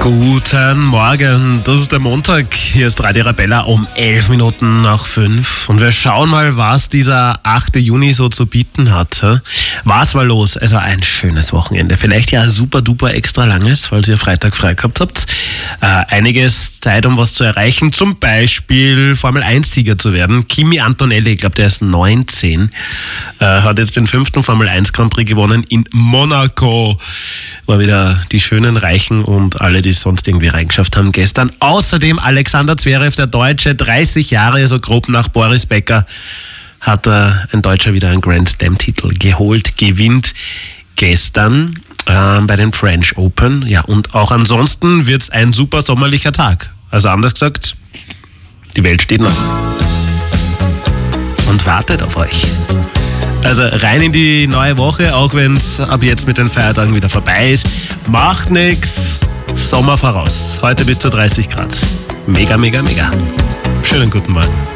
Guten Morgen, das ist der Montag. Hier ist Radio Arabella um 11 Minuten nach 5. Und wir schauen mal, was dieser 8. Juni so zu bieten hat. Was war los? Also ein schönes Wochenende. Vielleicht ja super duper extra langes, falls ihr Freitag frei gehabt habt. Einiges Zeit, um was zu erreichen. Zum Beispiel Formel-1-Sieger zu werden. Kimi Antonelli, ich glaube, der ist 19. Hat jetzt den 5. Formel-1 Grand Prix gewonnen in Monaco. War wieder die schönen Reichen und alle, die es sonst irgendwie reingeschafft haben gestern. Außerdem Alexander Zverev, der Deutsche, 30 Jahre, so grob nach Boris Becker, hat ein Deutscher wieder einen Grand Slam-Titel geholt, gewinnt gestern bei den French Open. Ja, und auch ansonsten wird es ein super sommerlicher Tag. Also anders gesagt, die Welt steht noch und wartet auf euch. Also rein in die neue Woche, auch wenn es ab jetzt mit den Feiertagen wieder vorbei ist. Macht nix, Sommer voraus. Heute bis zu 30 Grad. Mega, mega, mega. Schönen guten Morgen.